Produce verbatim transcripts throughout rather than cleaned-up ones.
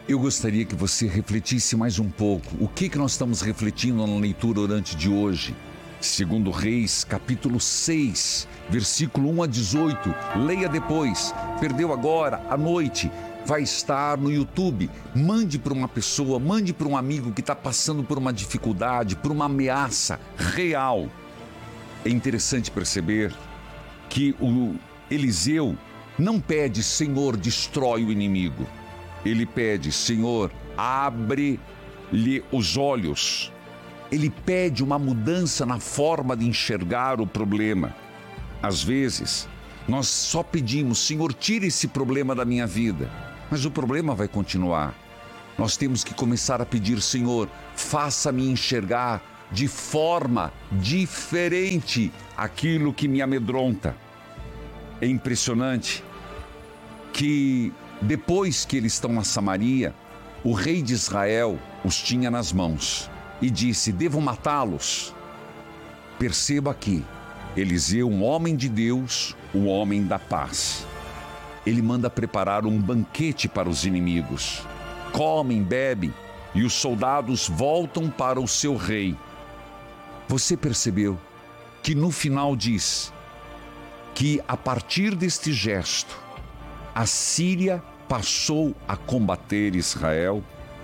Eu gostaria que você refletisse mais um pouco. O que, que nós estamos refletindo na leitura orante de hoje? Segundo Reis, capítulo seis, versículo um a dezoito. Leia depois. Perdeu agora, à noite. Vai estar no YouTube. Mande para uma pessoa, mande para um amigo que está passando por uma dificuldade, por uma ameaça real. É interessante perceber que o Eliseu não pede, Senhor, destrói o inimigo. Ele pede, Senhor, abre-lhe os olhos. Ele pede uma mudança na forma de enxergar o problema. Às vezes, nós só pedimos, Senhor, tira esse problema da minha vida. Mas o problema vai continuar. Nós temos que começar a pedir, Senhor, faça-me enxergar de forma diferente aquilo que me amedronta. É impressionante que depois que eles estão na Samaria, o rei de Israel os tinha nas mãos e disse, devo matá-los. Perceba aqui, Eliseu, um homem de Deus, um homem da paz. Ele manda preparar um banquete para os inimigos. Comem, bebem e os soldados voltam para o seu rei. Você percebeu que no final diz que a partir deste gesto, a Síria passou a combater Israel?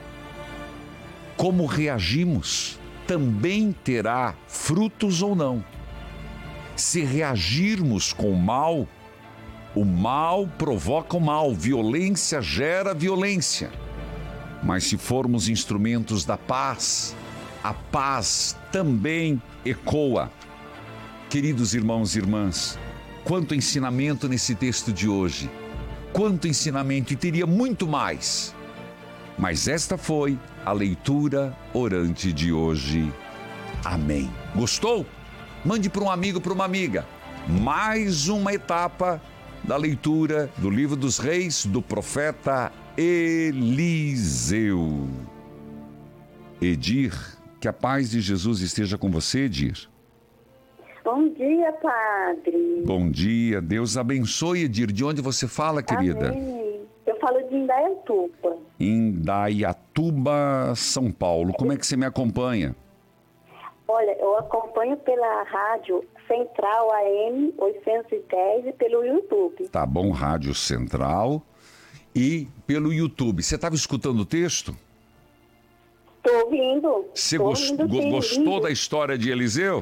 Como reagimos também terá frutos ou não. Se reagirmos com o mal, o mal provoca o mal, violência gera violência. Mas se formos instrumentos da paz, a paz também ecoa. Queridos irmãos e irmãs, quanto ensinamento nesse texto de hoje. Quanto ensinamento, e teria muito mais. Mas esta foi a leitura orante de hoje. Amém. Gostou? Mande para um amigo, para uma amiga. Mais uma etapa da leitura do Livro dos Reis do profeta Eliseu. Edir, que a paz de Jesus esteja com você, Edir. Bom dia, padre. Bom dia, Deus abençoe, Edir. De onde você fala, querida? Amém. Eu falo de Indaiatuba. Indaiatuba, São Paulo. Como é que você me acompanha? Olha, eu acompanho pela rádio Central A M oitocentos e dez e pelo YouTube. Tá bom, Rádio Central e pelo YouTube. Você estava escutando o texto? Estou ouvindo. Você Tô gost... ouvindo, sim, gostou lindo. da história de Eliseu?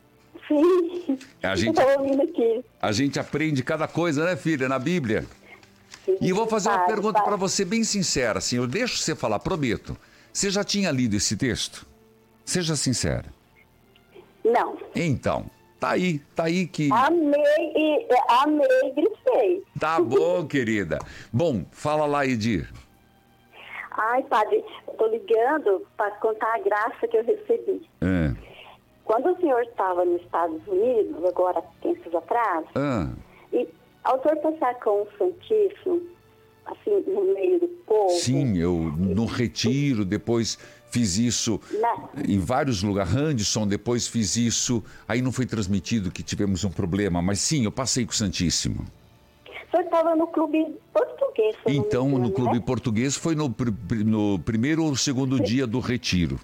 Sim, A gente, estou ouvindo aqui. a gente aprende cada coisa, né, filha, na Bíblia. Sim, E eu vou fazer uma padre, pergunta padre. para você bem sincera, assim, eu deixo você falar, prometo. Você já tinha lido esse texto? Seja sincera. Não. Então, tá aí, tá aí que... Amei e amei e grifei. Tá bom, querida. Bom, fala lá, Edir. Ai, padre, eu tô ligando para contar a graça que eu recebi. É. Quando o senhor estava nos Estados Unidos, agora tempos atrás, Ah, e ao senhor passar com o Santíssimo, assim, no meio do povo... sim, eu no Retiro, depois fiz isso Na- em vários lugares, Anderson, depois fiz isso, aí não foi transmitido que tivemos um problema, mas sim, eu passei com o Santíssimo. O senhor estava no clube português, se eu não me Então, engano, no Clube né? Português foi no, pr- pr- no primeiro ou segundo dia do Retiro.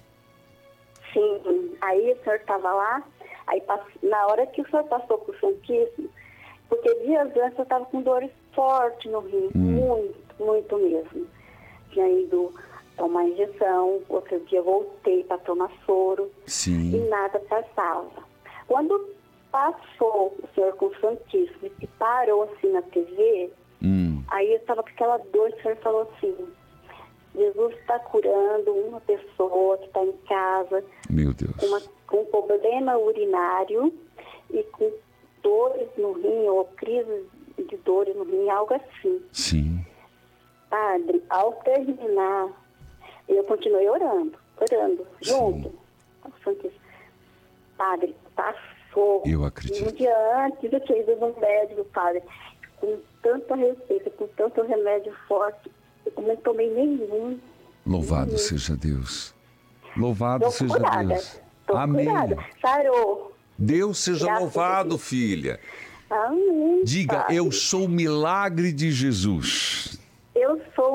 Sim, aí o senhor estava lá, aí pass- na hora que o senhor passou com o Santíssimo, porque dias antes eu estava com dores fortes no rim, muito, muito mesmo. Tinha ido tomar injeção, outro dia voltei para tomar soro e Sim. nada passava. Quando passou o senhor com o Santíssimo e parou assim na T V, Hum. aí eu estava com aquela dor, o senhor falou assim, Jesus está curando uma pessoa que está em casa Meu Deus. com, uma, com um problema urinário e com dores no rim, ou crise de dores no rim, algo assim. Sim. Padre, ao terminar, eu continuei orando, orando, junto ao Santíssimo. Padre, passou. Eu acredito. Um dia antes eu tinha ido no médico, padre, com tanta receita, com tanto remédio forte, eu não tomei nenhum. Louvado nenhum. seja Deus. Louvado Tô seja curada, Deus. tô Amém. curada. Sarou. Deus seja Graças a louvado, Deus. filha. Amém. Diga, padre. eu sou o milagre de Jesus. Eu sou o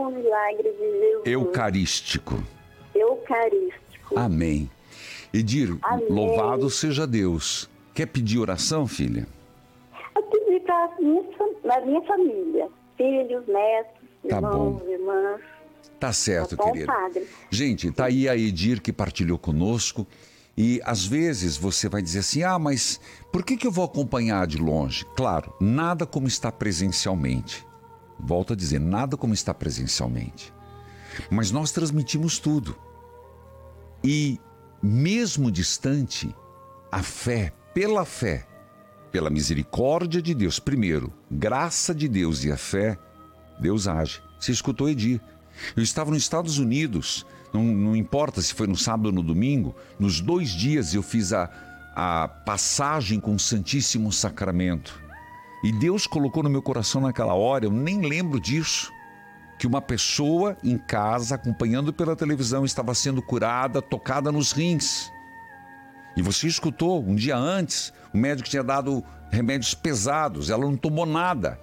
no milagre de Jesus. Eucarístico. Eucarístico. Amém. Edir, Amém. Louvado seja Deus. Quer pedir oração, filha? Eu pedi para minha, na minha família. Filhos, netos, Tá irmãos, bom. irmãs. Tá certo, Tá bom, querida. padre. Gente, tá aí a Edir que partilhou conosco. E às vezes você vai dizer assim, ah, mas por que que eu vou acompanhar de longe? Claro, nada como está presencialmente. Volto a dizer, nada como está presencialmente. Mas nós transmitimos tudo. E mesmo distante, a fé, pela fé, pela misericórdia de Deus, primeiro, graça de Deus e a fé, Deus age. Você escutou Edir? Eu estava nos Estados Unidos, não, não importa se foi no sábado ou no domingo, nos dois dias eu fiz a, a passagem com o Santíssimo Sacramento. E Deus colocou no meu coração naquela hora, eu nem lembro disso, que uma pessoa em casa, acompanhando pela televisão, estava sendo curada, tocada nos rins. E você escutou, um dia antes, o médico tinha dado remédios pesados, ela não tomou nada.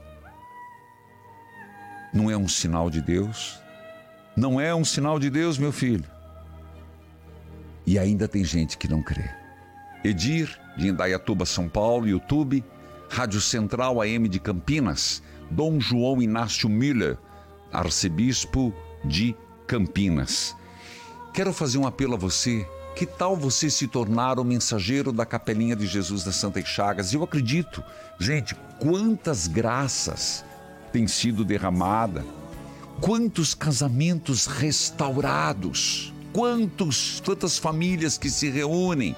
Não é um sinal de Deus? Não é um sinal de Deus, meu filho? E ainda tem gente que não crê. Edir, de Indaiatuba, São Paulo, YouTube, Rádio Central A M de Campinas, Dom João Inácio Miller, arcebispo de Campinas. Quero fazer um apelo a você. Que tal você se tornar o mensageiro da Capelinha de Jesus das Santas Chagas? Eu acredito, gente, quantas graças têm sido derramadas, quantos casamentos restaurados, quantos, quantas famílias que se reúnem.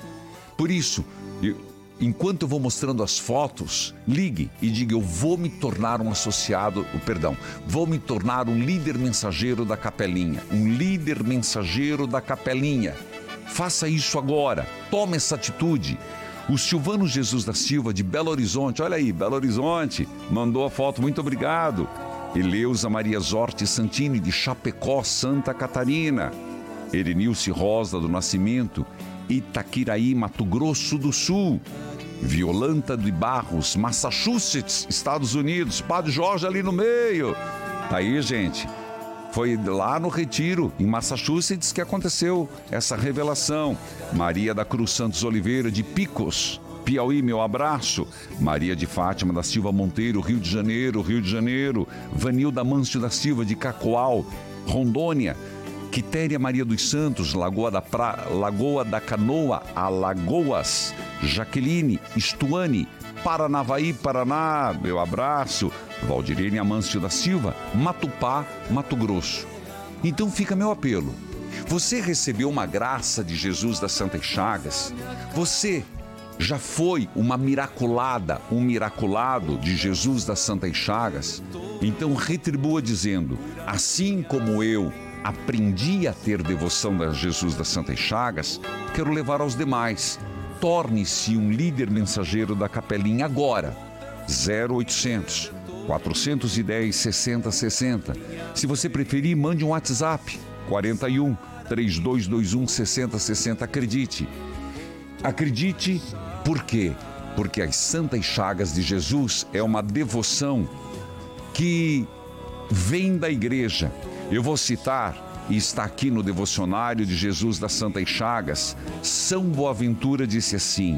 Por isso, eu, enquanto eu vou mostrando as fotos, ligue e diga, eu vou me tornar um associado, perdão, vou me tornar um líder mensageiro da Capelinha, um líder mensageiro da Capelinha. Faça isso agora, tome essa atitude. O Silvano Jesus da Silva, de Belo Horizonte, olha aí, Belo Horizonte, mandou a foto, muito obrigado. Eleusa Maria Zorte Santini, de Chapecó, Santa Catarina. Erenilce Rosa do Nascimento, Itaquiraí, Mato Grosso do Sul. Violanta de Barros, Massachusetts, Estados Unidos. Padre Jorge ali no meio. Tá aí, gente. Foi lá no Retiro, em Massachusetts, que aconteceu essa revelação. Maria da Cruz Santos Oliveira, de Picos, Piauí, meu abraço. Maria de Fátima da Silva Monteiro, Rio de Janeiro, Rio de Janeiro. Vanilda Mâncio da Silva, de Cacoal, Rondônia. Quitéria Maria dos Santos, Lagoa da, pra... Lagoa da Canoa, Alagoas. Jaqueline Estuani, Paranavaí, Paraná, meu abraço. Valdirene Amâncio da Silva, Matupá, Mato Grosso. Então fica meu apelo. Você recebeu uma graça de Jesus das Santas Chagas? Você já foi uma miraculada, um miraculado de Jesus das Santas Chagas? Então retribua dizendo, assim como eu aprendi a ter devoção a Jesus das Santas Chagas, quero levar aos demais. Torne-se um líder mensageiro da Capelinha agora. zero oitocentos, quatrocentos e dez, sessenta sessenta. Se você preferir, mande um WhatsApp. quarenta e um, trinta e dois vinte e um, sessenta sessenta. Acredite. Acredite por quê? Porque as Santas Chagas de Jesus é uma devoção que vem da igreja. Eu vou citar, e está aqui no devocionário de Jesus das Santas Chagas, São Boaventura disse assim: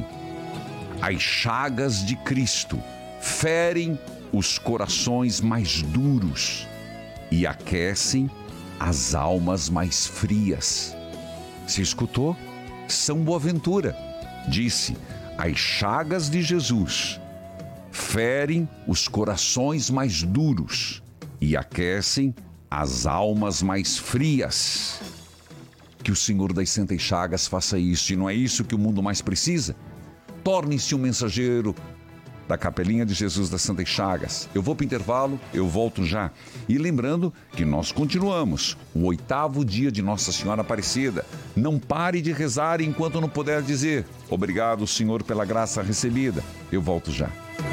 as chagas de Cristo ferem os corações mais duros e aquecem as almas mais frias. Se escutou? São Boaventura disse: as chagas de Jesus ferem os corações mais duros e aquecem as almas mais frias. Que o Senhor das Santas Chagas faça isso, e não é isso que o mundo mais precisa? Torne-se um mensageiro da Capelinha de Jesus das Santas Chagas. Eu vou para o intervalo, eu volto já. E lembrando que nós continuamos o oitavo dia de Nossa Senhora Aparecida. Não pare de rezar enquanto não puder dizer obrigado, Senhor, pela graça recebida. Eu volto já.